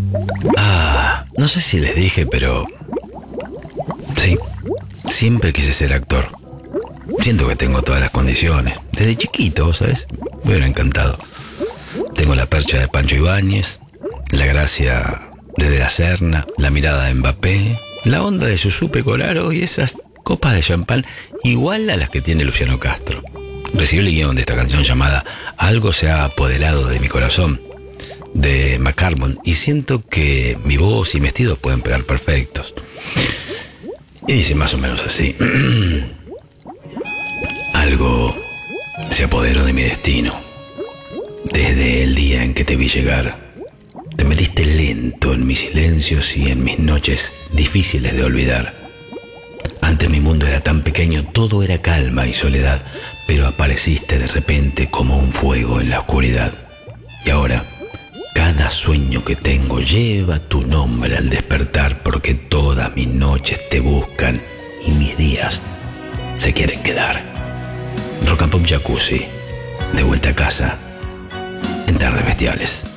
No sé si les dije, pero sí, siempre quise ser actor. Siento que tengo todas las condiciones. Desde chiquito, ¿sabes? Me hubiera encantado. Tengo la percha de Pancho Ibáñez, la gracia de De la Serna, la mirada de Mbappé, la onda de Susu Pecoraro y esas copas de champán igual a las que tiene Luciano Castro. Recibí el guión de esta canción llamada Algo se ha apoderado de mi corazón, de McCartman, y siento que mi voz y mi estilo pueden pegar perfectos. Y dice más o menos así. Algo se apoderó de mi destino. Desde el día en que te vi llegar, te metiste lento en mis silencios y en mis noches difíciles de olvidar. Antes mi mundo era tan pequeño, todo era calma y soledad, pero apareciste de repente como un fuego en la oscuridad. Y ahora, cada sueño que tengo lleva tu nombre al despertar, porque todas mis noches te buscan y mis días se quieren quedar. Rock and Pop Jacuzzi, de vuelta a casa en Tardes Bestiales.